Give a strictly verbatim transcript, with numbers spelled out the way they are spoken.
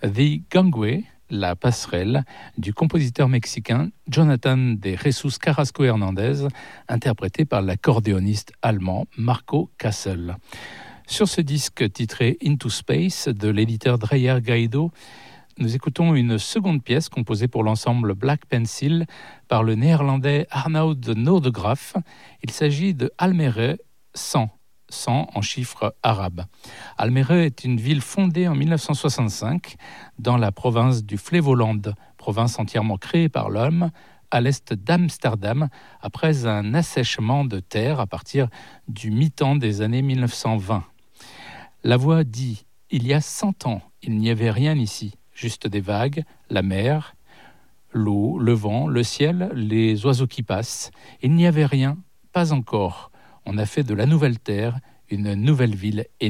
The Gangway, la passerelle, du compositeur mexicain Jonathan de Jesus Carrasco Hernandez, interprété par l'accordéoniste allemand Marco Kassel. Sur ce disque titré Into Space de l'éditeur Dreyer Gaido, nous écoutons une seconde pièce composée pour l'ensemble Black Pencil par le néerlandais Arnoud Noordegraf. Il s'agit de Almere cent, cent en chiffres arabes. Almere est une ville fondée en mille neuf cent soixante-cinq dans la province du Flevoland, province entièrement créée par l'homme, à l'est d'Amsterdam, après un assèchement de terre à partir du mi-temps des années mille neuf cent vingt. La voix dit « Il y a cent ans, il n'y avait rien ici. Juste des vagues, la mer, l'eau, le vent, le ciel, les oiseaux qui passent. Il n'y avait rien, pas encore. On a fait de la nouvelle terre une nouvelle ville.